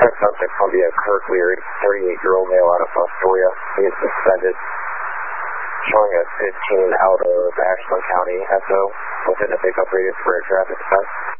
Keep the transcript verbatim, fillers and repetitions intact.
Current subject, Columbia Kirk Leary, thirty-eight-year-old male out of Astoria. He is suspended. Showing a fifteen out of Ashland County S O within a pickup radius for a traffic stop.